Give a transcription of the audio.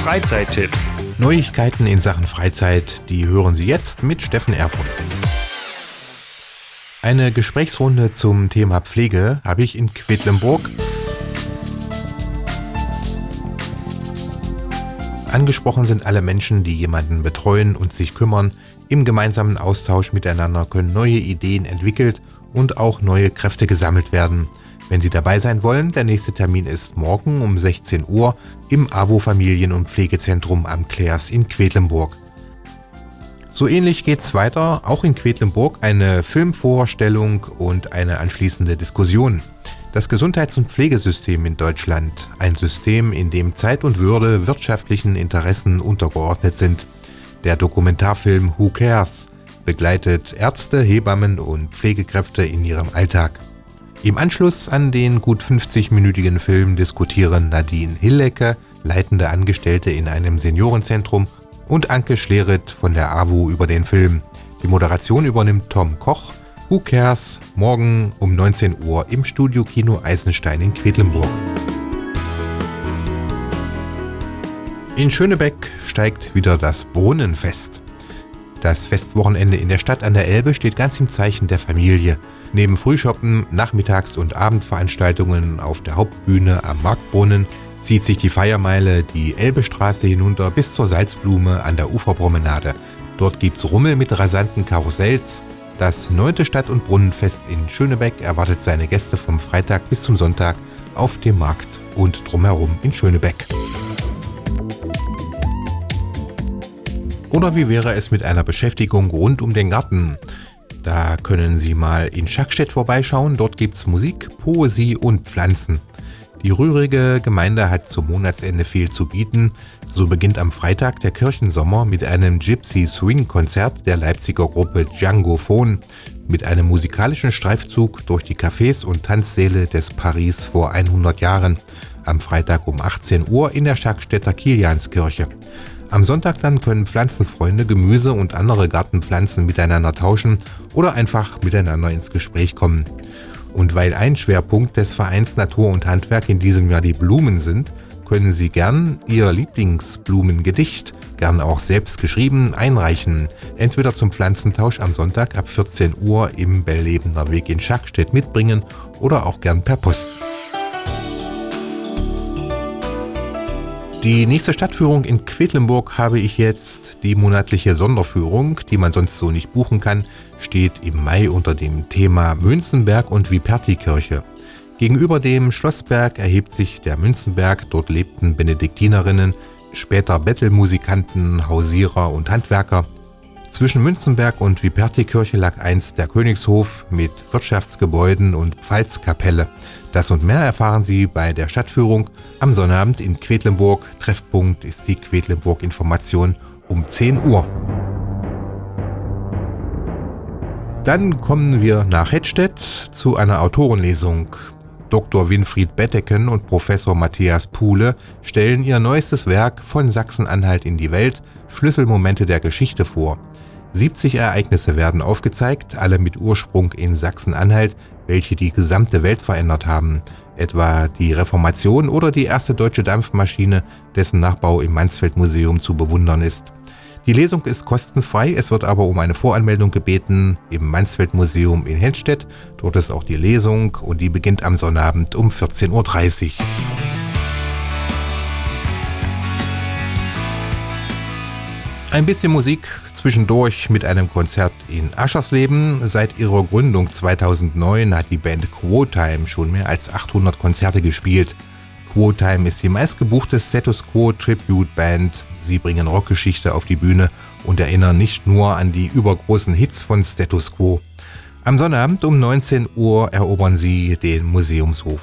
Freizeittipps. Neuigkeiten in Sachen Freizeit, die hören Sie jetzt mit Steffen Erfurt. Eine Gesprächsrunde zum Thema Pflege habe ich in Quedlinburg. Angesprochen sind alle Menschen, die jemanden betreuen und sich kümmern. Im gemeinsamen Austausch miteinander können neue Ideen entwickelt und auch neue Kräfte gesammelt werden. Wenn Sie dabei sein wollen, der nächste Termin ist morgen um 16 Uhr im AWO Familien- und Pflegezentrum am Klärs in Quedlinburg. So ähnlich geht's weiter, auch in Quedlinburg eine Filmvorstellung und eine anschließende Diskussion. Das Gesundheits- und Pflegesystem in Deutschland, ein System, in dem Zeit und Würde wirtschaftlichen Interessen untergeordnet sind. Der Dokumentarfilm Who Cares begleitet Ärzte, Hebammen und Pflegekräfte in ihrem Alltag. Im Anschluss an den gut 50-minütigen Film diskutieren Nadine Hillecke, leitende Angestellte in einem Seniorenzentrum, und Anke Schleret von der AWO über den Film. Die Moderation übernimmt Tom Koch. Who Cares? Morgen um 19 Uhr im Studio-Kino Eisenstein in Quedlinburg. In Schönebeck steigt wieder das Brunnenfest. Das Festwochenende in der Stadt an der Elbe steht ganz im Zeichen der Familie. Neben Frühschoppen, Nachmittags- und Abendveranstaltungen auf der Hauptbühne am Marktbrunnen zieht sich die Feiermeile die Elbestraße hinunter bis zur Salzblume an der Uferpromenade. Dort gibt's Rummel mit rasanten Karussells. Das 9. Stadt- und Brunnenfest in Schönebeck erwartet seine Gäste vom Freitag bis zum Sonntag auf dem Markt und drumherum in Schönebeck. Oder wie wäre es mit einer Beschäftigung rund um den Garten? Da können Sie mal in Schackstedt vorbeischauen. Dort gibt's Musik, Poesie und Pflanzen. Die rührige Gemeinde hat zum Monatsende viel zu bieten. So beginnt am Freitag der Kirchensommer mit einem Gypsy-Swing-Konzert der Leipziger Gruppe Djangophon mit einem musikalischen Streifzug durch die Cafés und Tanzsäle des Paris vor 100 Jahren. Am Freitag um 18 Uhr in der Schackstädter Kilianskirche. Am Sonntag dann können Pflanzenfreunde Gemüse und andere Gartenpflanzen miteinander tauschen oder einfach miteinander ins Gespräch kommen. Und weil ein Schwerpunkt des Vereins Natur und Handwerk in diesem Jahr die Blumen sind, können Sie gern Ihr Lieblingsblumengedicht, gern auch selbst geschrieben, einreichen. Entweder zum Pflanzentausch am Sonntag ab 14 Uhr im Bellebener Weg in Schackstedt mitbringen oder auch gern per Post. Die nächste Stadtführung in Quedlinburg habe ich jetzt. Die monatliche Sonderführung, die man sonst so nicht buchen kann, steht im Mai unter dem Thema Münzenberg und Viperti-Kirche. Gegenüber dem Schlossberg erhebt sich der Münzenberg. Dort lebten Benediktinerinnen, später Bettelmusikanten, Hausierer und Handwerker. Zwischen Münzenberg und Viperti-Kirche lag einst der Königshof mit Wirtschaftsgebäuden und Pfalzkapelle. Das und mehr erfahren Sie bei der Stadtführung am Sonnabend in Quedlinburg. Treffpunkt ist die Quedlinburg-Information um 10 Uhr. Dann kommen wir nach Hettstedt zu einer Autorenlesung. Dr. Winfried Betteken und Professor Matthias Puhle stellen ihr neuestes Werk Von Sachsen-Anhalt in die Welt, Schlüsselmomente der Geschichte vor. 70 Ereignisse werden aufgezeigt, alle mit Ursprung in Sachsen-Anhalt, welche die gesamte Welt verändert haben. Etwa die Reformation oder die erste deutsche Dampfmaschine, dessen Nachbau im Mansfeld-Museum zu bewundern ist. Die Lesung ist kostenfrei, es wird aber um eine Voranmeldung gebeten im Mansfeld-Museum in Hettstedt. Dort ist auch die Lesung und die beginnt am Sonnabend um 14.30 Uhr. Ein bisschen Musik zwischendurch mit einem Konzert in Aschersleben. Seit ihrer Gründung 2009 hat die Band Quotime schon mehr als 800 Konzerte gespielt. Quotime ist die meistgebuchte Status Quo Tribute Band. Sie bringen Rockgeschichte auf die Bühne und erinnern nicht nur an die übergroßen Hits von Status Quo. Am Sonnabend um 19 Uhr erobern sie den Museumshof